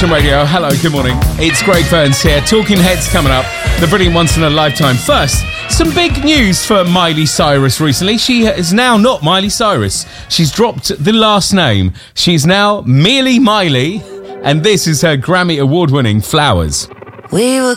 Absolute Radio. Hello, good morning. It's Greg Burns here. Talking Heads coming up. The brilliant once in a lifetime. First, some big news for Miley Cyrus recently. She is now not Miley Cyrus. She's dropped the last name. She's now merely Miley. And this is her Grammy award-winning Flowers. We were